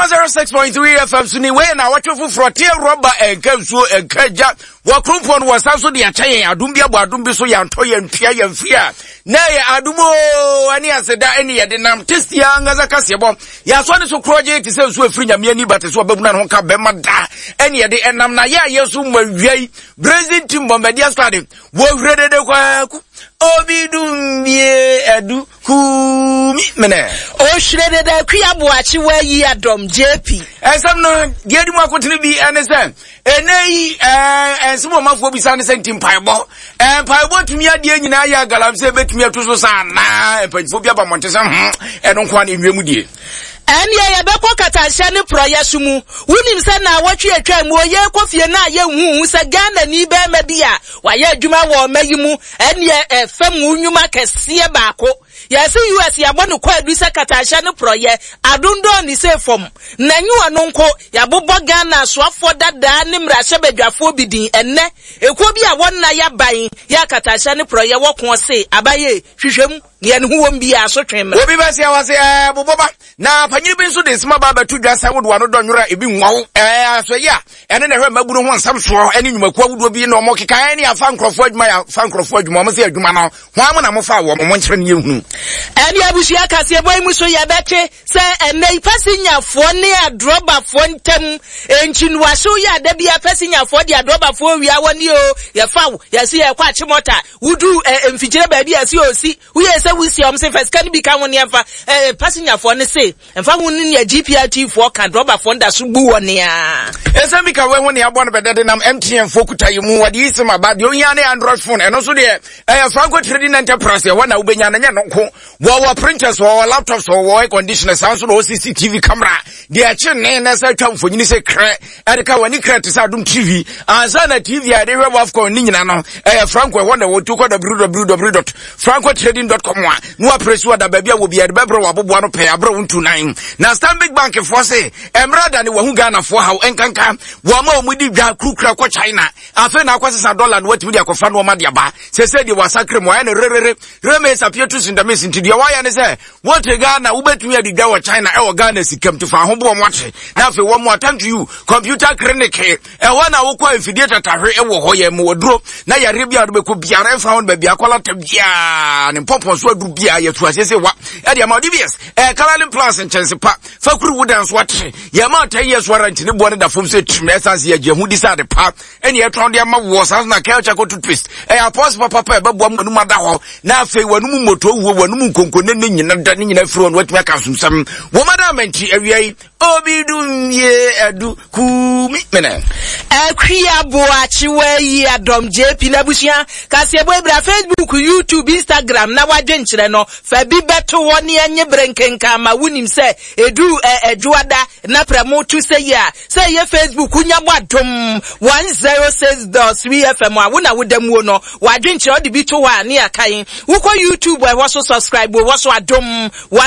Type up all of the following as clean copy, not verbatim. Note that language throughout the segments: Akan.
106.3 FM suni we na watchofu frontier rubber enkansuo enkaja wakrumfon wasanso de achayen adum bia bo adum bi so yanto yantua yamfia na ye adumo ani aseda ani ye de nam testia ngaza kasebo ya so ne so project se so afri nyame ani bate so babuna no ka bema da ani ye de enam na ya yesu mawiai brazil team bombardier stadium wo hrede de kwa Obidumie edu kumi mene. O shrede da kuyabuachi wayi adom JP. Some no diedi mu akotene bi enese. Enei ensimo mafo bi san sentim paibo. Paibo tumi ade nyina ya galamse betumi atoso sana. Empanyfo bi aba montese eno kwa na enwemu die. Anya ya beko katasha ni proyesu mu wunim se na watwe atwa mu oye kofie na ye hu se Ghana ni be ma bia wa ye adwuma wo mayi mu anya fam unwuma kese baako yesi US ya bonu kwa adu se katasha ni proye adundo ni se fom na nyu anu nko ya bobo Ghana so afo dada ni mrahye badwafo bidin enne ekwo bi a wonna ya ban ya katasha ni proye wo ko se abaye hwehwem ye ne hu wom bi aso twem obi ba se awase boboba na panyiri bi nso de sima ba batu dwasa wodo ano donwura ebi nwawo aso ya ene na hwe magunu ho nsam so ene nyumaku awudo bi na omo keka ene afa nkrofo adwuma ya fa nkrofo adwuma mo se adwuma no ho am na mo fa wo mo nkyere ne yehunu ene abusu akase boy mu so ya bete se ene pasinyafo ne adrobafo ntem enchinuwaso ya da bia pasinyafo de adrobafo wi awoni o ya fa ya se ya kwa achimota wudu emfikire ba bia se osi uye se wusi om se first kan bi kan woni afa pasinyafo ne se emfa woni ne GPRT for kan adrobafo nda so bu woni a esambi ka we ho ne abo no bedede nam MTN fokuta yimu wadi isima ba de onya ne Android phone eno so de Franco Trading Enterprise ya wana ubenya na nya nko wo printers wo laptops wo air conditioners so no CCTV camera de ache ne na sa twa mfonyini se kre edeka wani kre te sa dum TV ansa na TV ade hwe Afcon ni nyina no Franco wo na wo tu ko www.francotrading.com no press wo da ba bia wo bia de bebro wo bobo no pe abro 129 na Stanbic Bank for say emrada ne wo hu Ghana for how enkanka wo ma omudi dwa krukra ko China afa na akwasesa dollar no watimi de akofa no ma de aba se de wasakre mo ya ne reme sapietu sindames ntidi waya ne se what Ghana ubetumi adigwa wa China wo Ghana sikam to fa ho bo mo ate na afa wo mo attend to you computer clinic wana wo kwa infidie tatahwe wo ho ye mo woduro na ya rebia do be ko biara fa ho ba bia kwala tabia ne popo so adu bia ye to asese wa e de ma DBS Caroline Plus nchenspa fa kuru wudans wate ye ma 10 years warranty ne bo ne da fom se trim essence ye je hu decide pa ene ye ton de ma wo sans na culture ko to twist apos papa e ba bo mu ma da ho na afa wanu moto wo wanu nkonkone ne nyina da ne nyina firi won watumi aka sumsam wo madamenti awiai obidumie edu kumi mena akria boachi wayi adom JP na busia kase boy bra Facebook YouTube Instagram na wadwenkyere no fa bi beto woni anye brenkenka ma wunim se edu ejuada na promote se ya se ye Facebook nyabo adom 106.3 FM awuna wodamu no wadwenkyere odi bi to wa ne akan wukọ YouTube e woso subscribe wo woso adom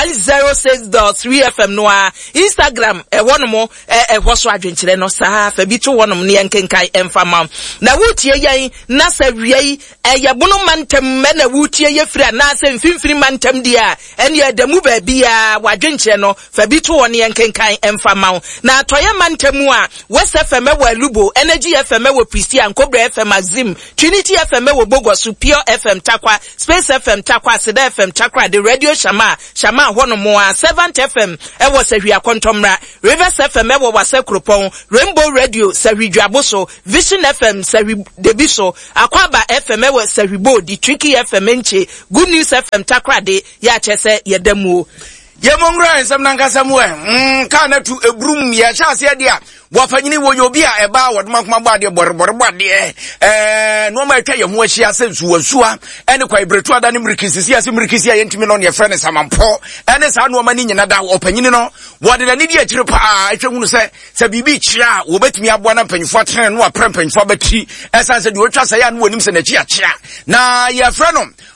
106.3 FM no a Instagram e wonomo e woso adwenkyere no sa fa bi to wonom ne yankenkai emfama na wutie yan na sa wiei yebono mantem me na wutie ye fira na sa mfimfiri mantem dia ene adamu ba bia wadwenkyere no fa bi to won yankenkai emfama na atoye mantem a West FM wa Lubo Energy FM wa Prisia Nkobra FM Azim Trinity FM wa Bogosu Pure FM Takwa Space FM Takwa Seda FM Takwa the Radio Shama honomo a 7th FM e wo Sahwia Kontomra Rivers FM e wo Wasekropon Rainbow Radio Sahwidwaboso Vision FM Sahwidebiso Akwaba FM e wo Sahwibo the Tricky FM enche Good News FM Takwa de ya chese yedamu ye mongra ensam nankasa mu kana tu ebrum ya chase dia wafanyini wo yobia eba woduma kuma bade borbor bade no ma twa ye ho ahia sensuwasua ene kwa ibretu ada ne mrikisisi ase mrikisi ya yentimi no ne frene samampo ene sa no ma ni nyina da opanyini no wode na ne dia kyire pa atwehunu se bibi kyia wo betimi aboa na panyifo atene no aprempanyifo abati esanse de wotwa se ya no wonim se na kyia na ye freno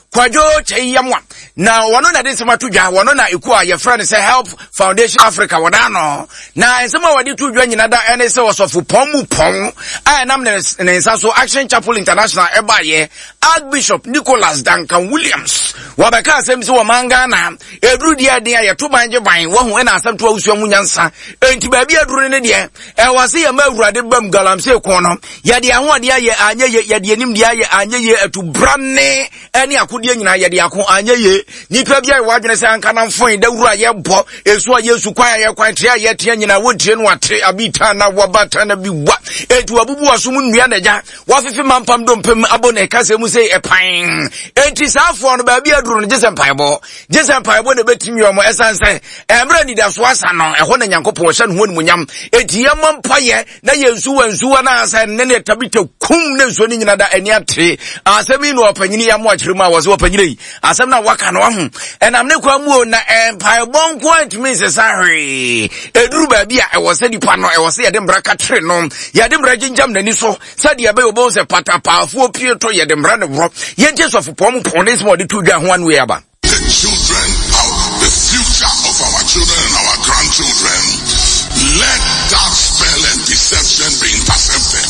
Kwajo Cheyamwa. Now, one of the Samatuja, one on a your friend say Help Foundation Africa, Wadano. Now, some of the two join another NSA was of Pomu Pong, and I'm the Action Chapel International, Ebaye, Archbishop Nicholas Duncan Williams. Wabaka Sems Mangana, every dear dear, two manja buying one when I sent to Munyansa, and to baby a drunia, and was here a murder de Bum Galamse corner, Yadia one year, Anya, Yadianim, Anya, to Branne, any Akudian, Yadiako, Anya. Nipa bia wadwene se anka na mfon da wura ye bo esu aye su kwa ye kwantia ye tia nyina wodie no ate abita na wabata na biwa etu abubu asum nnua na ja wafefe mampam dompem abone kase mu se epan enti safo no ba bia aduru no jesen paebo ne betimi omo esanse emra ni da so asa no eho na nyankopon hye no honu munyam enti ye mampaye na ye nsuwa na asa ne ne tabita kum ne nsuo ni nyina da ani ate asemi no opanyini ya mo akirema wo se opanyini asem na waka no ho and am ne kwamu na empire bon point means sorry eduru ba bia e wo se dipa no e wo se ye de mbra ka tre no ye de mbra ginjam nani so se de be obo se patapafo pie to ye de mbra ne bro ye nje so fopom ponis mo de tu dwa ho anu ya ba. The children are the future of our children and our grandchildren. Let that spell and deception be intercepted.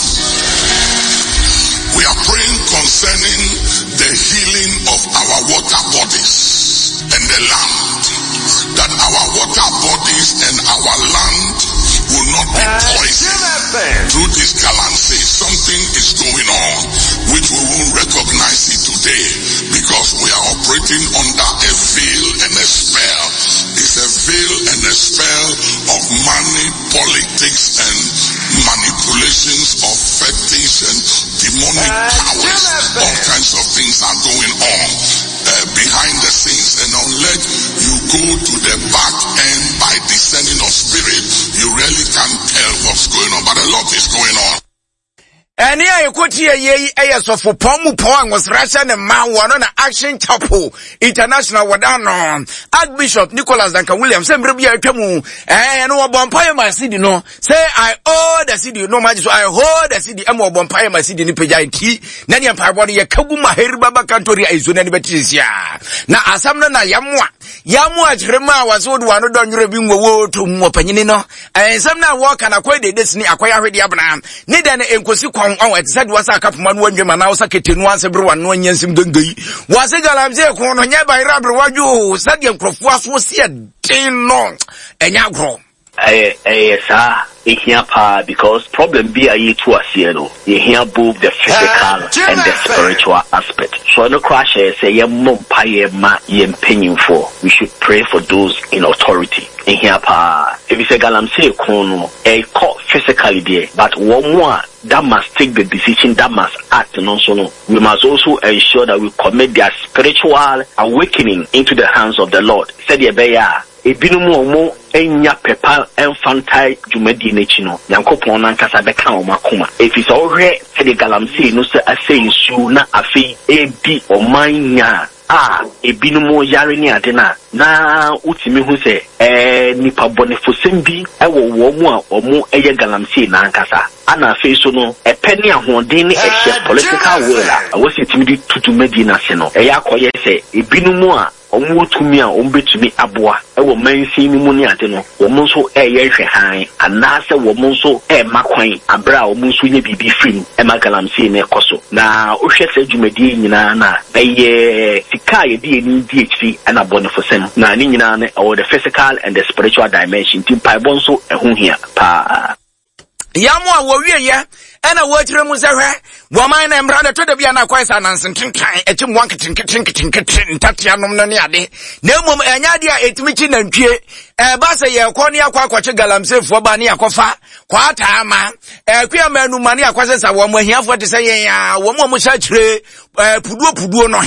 We are praying concerning the healing of our water bodies and the land. That our water bodies and our land will not be poisoned through this galamsey. Something is going on which we won't recognize it today because we are operating under a veil and a spell. It's a veil and a spell of money, politics, and manipulations of fetish and demonic powers. All kinds of things are going on behind the scenes, and unless you go to the back end by discerning of spirit, you really can't tell what's going on, but a lot is going on. And here you could hear so for Pomu Pong was Russian and Man one on Action Chapel International Wadano Archbishop Nicholas Duncan Williams Sembrabia Kamu and no Bompire my city no say I owe the city no magic so I hold the city Amo Bompire my city Nipajaiti Nani Empire body Kabuma Heribaba Cantoria is on any Betisia. Now Asamna Yamwa Trema was old one of the Rebim wo to Mopanino and some now walk and acquire the destiny acquire the Abraham. Neither Encosi it said was a couple man when you man was a kitten once everyone one years in Dungi. Was a galamse corner nearby Rabber Waju, said young Crofwas was here ten long and yagro. Because problem be a ye to us, you know, you hear both the physical and the spiritual aspect. So no crash say ye mumpire ma ye penny for. We should pray for those in authority. In here if you say galamse kono a court physically there, but one more that must take the decision, that must act and also no. We must also ensure that we commit their spiritual awakening into the hands of the Lord. Said ye beya ebinumu omo enya pepa infantile jumedi nechino yankopon nankasa beka o makoma if is already the galamsey no say asay nsu na afi edi omanya ebinumu yare ni adena na utimi hu se nipa bonefo sembi ewo wo mu a omo eye galamsey nankasa ana afi so no epeni ahoden ni ehye political will a wosi timi tutu medi na se no eya koye se ebinumu a omo tumi a ombetumi aboa ewo mansi ni mu ni ade no omo so eye hwe han anase omo so makwan abra omo so nya bibi frim galamsey na ekoso na ohwe se dwumadi nyina na eye sika ye di ni DHC ana bonefo sem na ni nyina na the physical and the spiritual dimension tin pai bon so ehun hia pa yamwa wo wie ye ana wo tire mu sehwe wo man na mbrada to da bia na kwaisa na nsentenkan etim wan ketenketenketenketen tatia nom no ne ade na mom anya de a etimichi na ntwie ba se ye kɔ ne akwache galamsefo ba ne akofa kwa taama kwia manu mane akwasesa wo mo hiafo te se ye ya wo mo sha kire puduo no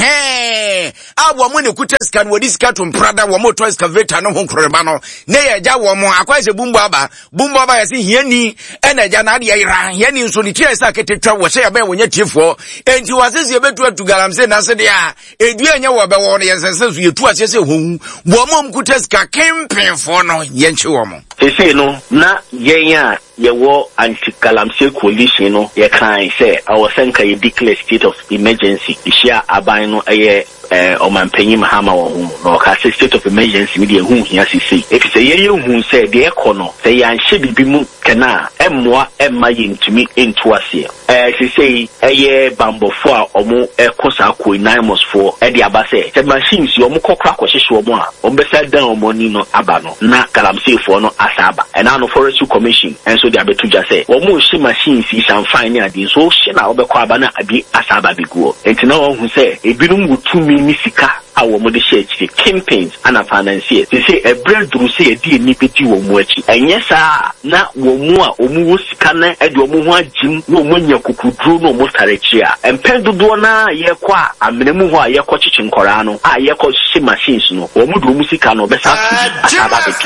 he abo mo ne kuteska no wodiska to mprada wo mo to excavator no ho nkrema no ne ye ja wo mo akwase bumbu aba ye se hiani ena ja na de yira hiani nso ni tie sa ketetwa wo se ya ba wonya tiefo enti wasese betu atu galamse na se de a edu anya wo be wo no ye sense so yetu asese ho wo mo mkuteska kempen for no yenchi wo mo ese no na yenya yewo anti-galamsey coalition no ye kan say our senka ye declare state of emergency ishia aban no Omanpenyi Mahama wo no ka state of emergency media hu hia sisi if say ye hu say de ekono say yan hye bibi mu kana emmoa emma yintumi into ase say bambofo a omo ekosa ko naimos for e de aba say the machines yo mo kokra ko hyehyɛ omo a ombesa dan omo ni no aba no na galamsey for no asaba and now no forest commission and so they abetu just say omo hye machines is am fine ade so hye na obekɔ aba na ade asaba biguo enti na wo hu say ebinum gutumi nisika awo mo de share campaigns ana financier they say e breadthrough say e di ni peti wo mo achi enye sa na wo mo a omu wo sika na e de omu ho agim wo mo nya kukuduro no mo tarechi a empedodo na ye kwa amenemu ho a ye kwa chichi nkora no a ye kwa shi machines no wo mo do mu sika no be sa asaba betu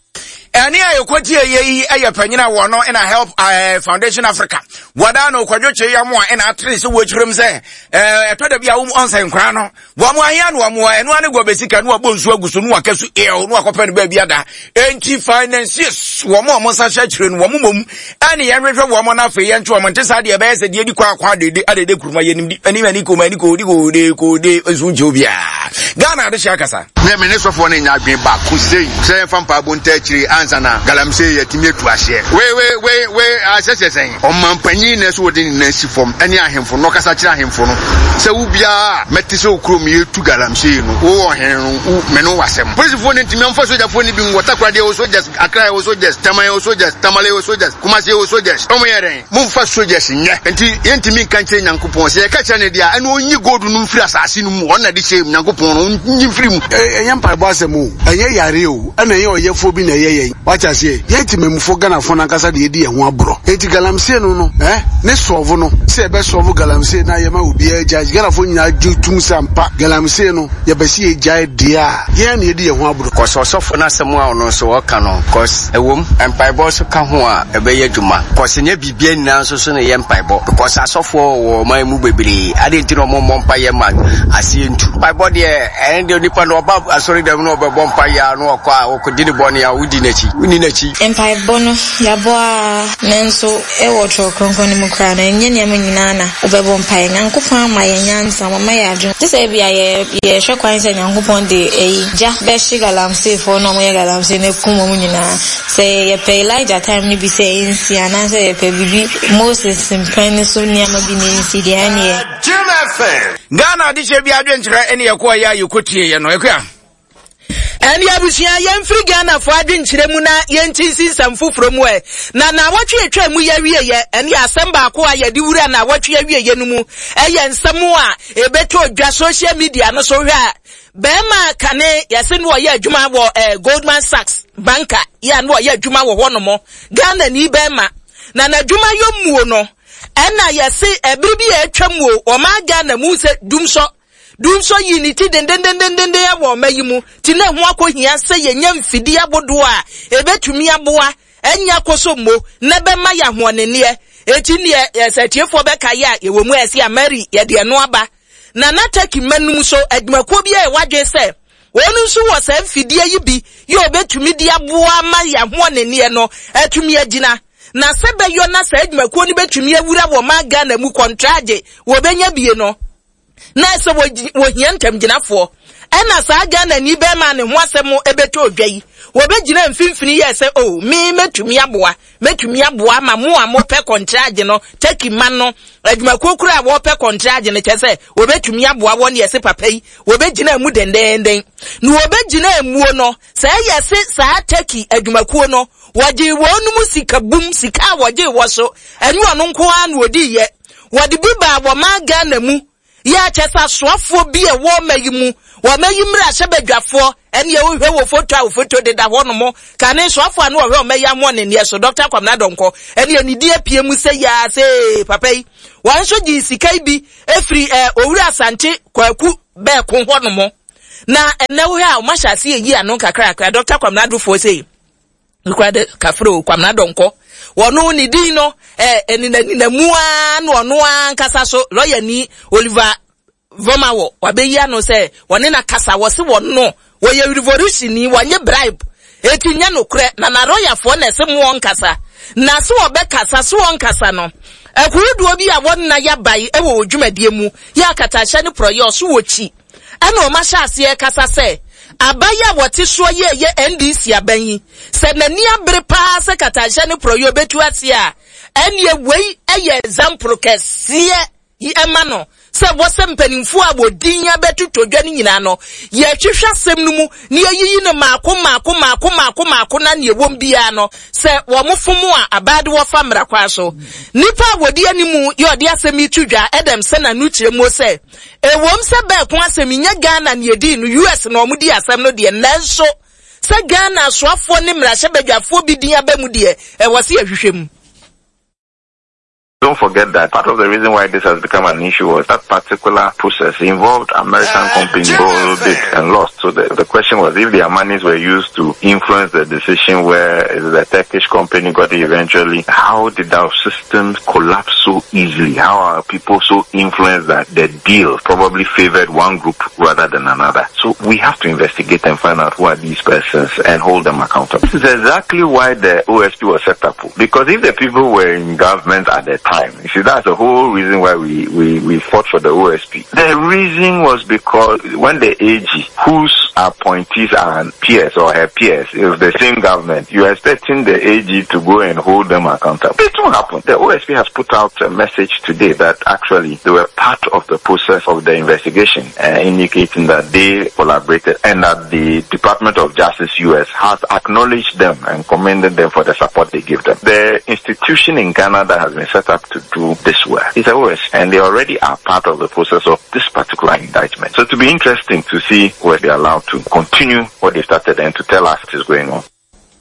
Eni ayokwati yeyi ayapanyina wono ina help Foundation Africa. Wada no kwadwoche ya mo ina atrese wo chirem se etoda bia wo onsen kra no. Wo mo ahia no wo enu ane go besika no abonsu aguso no akasu no akopa ne ba bia da. Enti finances wo mo sa sha chire no wo mom ani ye hwehwe wo mo na fe ye nto wo ntesa de be se de di kwa dede adede kuruma ye nim ani mani ko mani ko de esu jobia. Ghana de shakasa. Me ne sofo ne nya adwen ba ku sei fampa bonta chire ansana galamsey yatimi etu ahye we asesesen omampanyi na so wodi na sifom ani ahemfo no kasa kira ahemfo no se wo bia metise okrom yetu galamsey no wo ohen me no wasem police fo ne ntimi amfa soja fo ne bi ngota kwade wo soldiers akra wo soldiers tamale wo soldiers kumase wo soldiers omo yeren mo mfa soldiers nye enti yentimi kan kire nyankopon se ka kire ne dia ani onyi gold no mfiri asase no mu ona de che nyankopon no nyi mfiri mu eyampa boasemu eye yare o ana ye oyefo bi na ye wacha se yeti memfo Ghana fo na kasa de edi ehun abro enti galamsey no ne sovo no se be sovo galamsey na ye ma obi eja Ghana fo nyina jutum sampa galamsey no ye be se eja dia ye na edi ehun abro ko so fo na semu a no so waka no cause ewom empaibo so ka ho a ebe ye dwuma cause nya bibia nyina so ne ye empaibo because asofo wo man mu bebre ade ntino mo mpa ye ma asientu empaibo de ende onipa no oba asori dem no obebo mpa ya no okwa okodi ne bone ya udi nachi uni nachi empire bono ya boa nenso e wotro kronkron ni mukra na enye nyam nyina na obebo mpa nyankopon ma ye nyansa mama ya adwo te say bia ye hwekwan se nyankopon de ja be galamsey for no mo ye galamsey ne kumo mu nyina say ye pay Elijah time ni bi say nsi ana say ye pay bibi Moses mpani so nyama bi ne nsi de ane Ghana di che bia adwenkyere ene ye ko ya yokotie ye no ekwa Eni abusia yemfiri Ghana fo adwenkyere mu na yentinsi samfufuro mu na watwe etwa mu ya wieye eni asem ba ko ayedi wura na watwe wieye no mu eye nsem a ebeto odwa social media no so hwe a bema kane yase no ye adwuma wo Goldman Sachs banker ya no ye adwuma wo hono mo Ghana ni bema na adwuma yomuo no ena yase ebiribi etwa mu o ma Ghana mu se dumso unity den ya wo mayimu ti na ho akohia se yenya mfidi abodo a ebetumi aboa enya kosomo na be ma ya hoonene eti ne setiefo be ka ya yewo mu ese amari ye de no aba na nataki manum so adwumako bia e wadwe se wonu so wo se mfidi yi bi ye obetumi di aboa ma ya hoonene no atumi agina na sebe yo na se adwumako ni betumi awura wo ma Ghana mu contract wo benya bie no na so wo hiantem ginafo ena sa Ghana ni be ma ne ho asem ebeto odwai wo be gina mfimfini ye se me metumi aboa ma mo a mo pe contract no take man no adwuma kokura wo pe contract ne chese wo betumi aboa wo ne ye se papa yi wo be gina mu dendenden no wo be gina emuo no sa ye se sa take adwuma ko no waje wonu mu sika bum sika waje wo so enu ono nko an wodi ye wodi biba wo ma Ghana mu ya chesa soafo bi e wo mayimu wo mayimra sebadwafo ene ye wo hwe wo foto de da hono mo kane soafo anu wo hwe o mayam ne ne so Dr. Kwamna Donko ene ye ni die pie mu se ya se papa yi wan so ji sikai bi efri owura asante kwaku be ko hono mo na ene wo ha o mashase yi anu kakra Dr. Kwamna Donko se kwade kafro Kwamna Donko wono ni din no na mua no no ankasa so lawyer ni Oliver Vomawo wabeya no se wone na kasa wo se wono wo ye revolution ni wanye bribe etinya no kre na lawyer fo na se mu onkasa na so obekasa so onkasa no ehuru obi a won na yabai ewo odwumadie mu ya katasha ne proyo so wochi ana o ma sha ase kasa se abaya wote so ye NDC abanyi se nani abre pa se katasha ne proyo betu ase a ene wei eye example kese yi ema no se wose mpanimfu a wodinya betu todwa ni nyina no ye hwehwa sem no mu ne yiyi ne maako na ne ewom bia no se wo mofomu a abade wo famra kwa so nipa wodi animu ye odi asem itudwa edem se na nu kiremu se ewom se be ko asem nya Ghana ne edi no US no omudi asem no de nanso se Ghana soafo ne mrahye badwafo bi din abamu de e wo se ahwehwem. Don't forget that part of the reason why this has become an issue was that particular process involved American companies borrowed it and lost. So the question was if their monies were used to influence the decision where the Turkish company got it eventually, how did our systems collapse so easily? How are people so influenced that the deal probably favored one group rather than another? So we have to investigate and find out who are these persons and hold them accountable. This is exactly why the OSP was set up. Because if the people were in government at the time, you see, that's the whole reason why we fought for the OSP. The reason was because when the AG, whose appointees are peers or her peers, is the same government, you are expecting the AG to go and hold them accountable. It won't happen. The OSP has put out a message today that actually they were part of the process of the investigation, indicating that they collaborated and that the Department of Justice US has acknowledged them and commended them for the support they give them. The institution in Ghana that has been set up to do this work is the OSP, and they already are part of the process of this particular indictment. So it will be interesting to see where they are allowed to continue what they started and to tell us what is going on.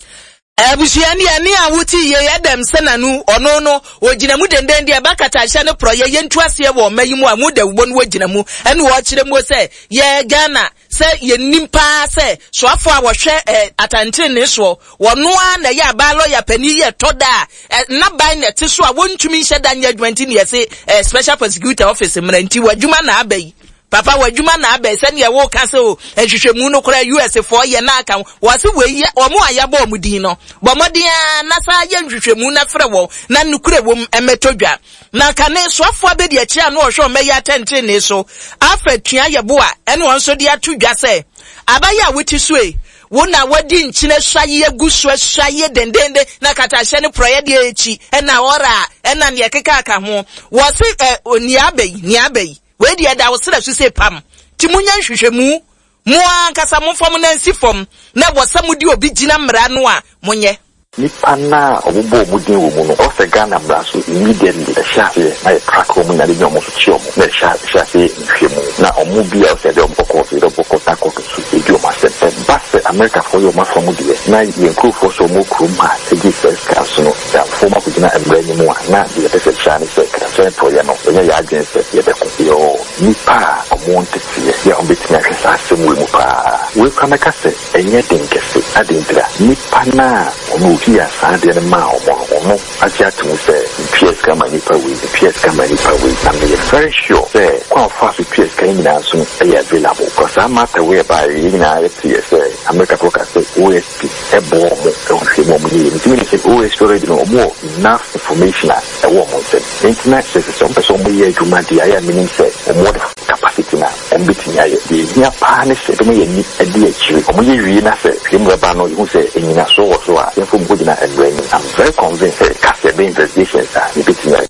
Ebusiani ani awuti ye yedem senanu ono no oginamu dendende abakata hye ne proye yentu ase wo mayimu amuda ubonu oginamu ene wo kire mu se ye Ghana se ye nimpa se soafo a wo hwe atante ne so wono a na ye abalo ya pani ye toda na ban ne te so a wontumi hye da nya 20 ne se special prosecutor office mranti wadwuma na abai Papa wadwuma na abe se ne wo ka se o ehwehwemu no kora US for ye na aka wo se we omo ayabo omudin no bomodin na sa ye nhwehwemu na frɛ wo na nukure wom emetodwa na ka ne soafo abedi achi anu ohwe omeya atente ne so afatua yebo a ene won so de atodwa se abaya wuti so e wona wadi nchine hwaye gusu hwaye dendende na katahye ne proye de echi ena ora ena ne keka aka ho wo se ni abai we dia da wosere so se pam ti munya nhwehwemu mo ankasa mo fam na nsi fam na wosamudi obi gina mra no a monye nipa na obobo omudin wo mu no o se Ghana braso immediately the shafe na track wo mu na de nyomo so chi omo na shafe nhwemu na omo bia o se de oboko tako so edu o ma se basse America for your ma from de na yenku for so mo kroma e gi first class no ya former kugina embrani mu na de pese chane se kra pro ya no nya ya agency ye be ko yo nipa omo ntete ya ombeti na hwesa asem we mu pa we kameka se enye denkese adintra nipa na omo here Sunday and Mao or Asia to say PS Kamanipa with the PS Kamanipa with and they are very sure say quite fast with PS came down soon available because I'm not aware by PSA America Broker say OSP a bomb OSP already know more enough information as a woman said internet says some person here to my I meaning say more capacity now and between the near partner said to me a DH or me really say him Rabano who say in a so I'm very convinced that Cassia investigations are repeating.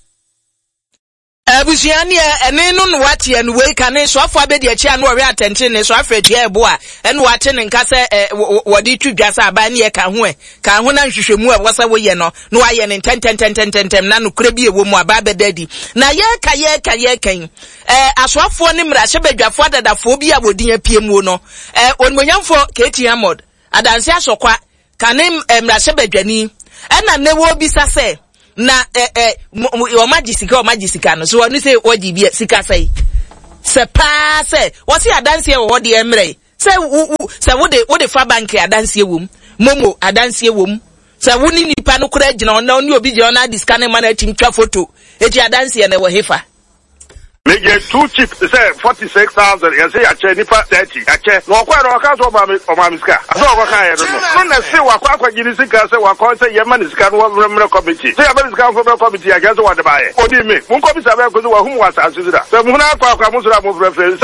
Ebusiani ene no wati en we kan so afọ abedi achi anu ori attention ne so afretua ebo a ene wate ne nka se wodi twudwa sa aba ne ye ka ho na nhwehwemu a wasa wo ye no no aye ne tentem na no kura bi ewo mu aba bedadi na ye kan asoafo ne mra hyebadwafo adadafo bi a wodi apie mu no onmonyamfo Keti Amod adanse asokwa kanem mra hyebadwani ena ne wo bisa se na o majisika no so wonu say odi bi sika say se pa say wo si adanse wo de emre say wo de fa bank adanse wom momo adanse wom say wo ni nipa no kura gina ona oni obi gina na discan man atim twa photo eti adanse na wo hefa Major 2 chip say 46,000. You say I check nipa 30. I check. No quite no account of my miska. So what kind of no say wakwa ginisika say wakwa say yeman is can one remember committee. Say about is can for committee. I guess what to buy. Odi me. Mun committee abe ko so wa hum was asuzira. So mun akwa musura mo preference.